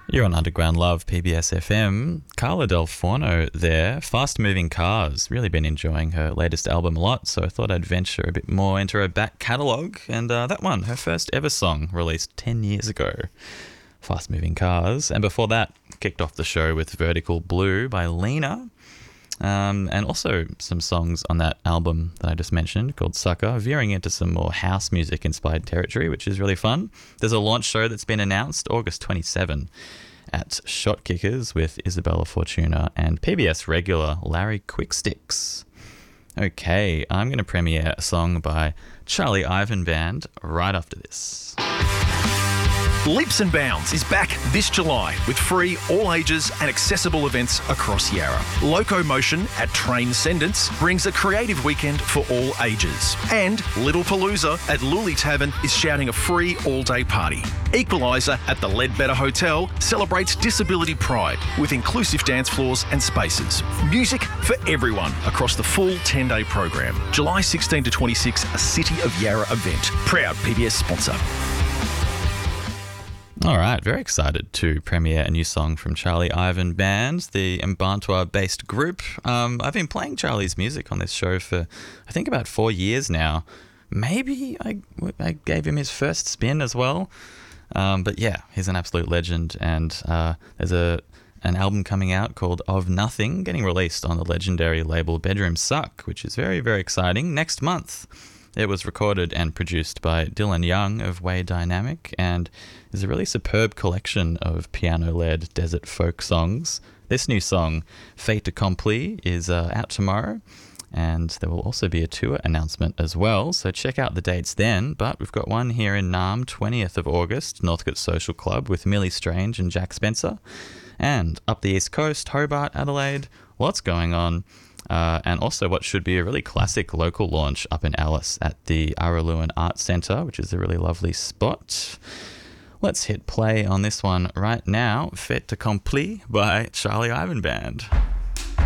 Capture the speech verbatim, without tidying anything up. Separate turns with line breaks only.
You're on Underground Love, P B S F M. Carla Del Forno there. Fast Moving Cars. Really been enjoying her latest album a lot, so I thought I'd venture a bit more into her back catalogue. And uh, that one, her first ever song, released ten years ago. Fast Moving Cars. And before that, kicked off the show with Vertical Blue by Lena. Um, and also some songs on that album that I just mentioned called Sucker, veering into some more house music inspired territory, which is really fun. There's a launch show that's been announced August twenty-seventh at Shot Kickers with Isabella Fortuna and P B S regular Larry Quicksticks. Okay, I'm going to premiere a song by Charlie Ivan Band right after this.
Leaps and Bounds is back this July with free, all ages and accessible events across Yarra. Locomotion at Train Sendance brings a creative weekend for all ages. And Little Palooza at Luli Tavern is shouting a free all-day party. Equaliser at the Leadbetter Hotel celebrates disability pride with inclusive dance floors and spaces. Music for everyone across the full ten-day program. July sixteenth to twenty-sixth, a City of Yarra event. Proud P B S sponsor.
All right, very excited to premiere a new song from Charlie Ivan Band, the Mbantua-based group. Um, I've been playing Charlie's music on this show for, I think, about four years now. Maybe I, I gave him his first spin as well. Um, but yeah, he's an absolute legend. And uh, there's a an album coming out called Of Nothing, getting released on the legendary label Bedroom Suck, which is very, very exciting, next month. It was recorded and produced by Dylan Young of Way Dynamic and is a really superb collection of piano-led desert folk songs. This new song, Fait Accompli, is uh, out tomorrow, and there will also be a tour announcement as well, so check out the dates then. But we've got one here in Naarm, twentieth of August, Northcote Social Club with Millie Strange and Jack Spencer. And up the East Coast, Hobart, Adelaide, lots going on. Uh, and also what should be a really classic local launch up in Alice at the Araluen Arts Centre, which is a really lovely spot. Let's hit play on this one right now, Fait Accompli by Charlie Ivan Band.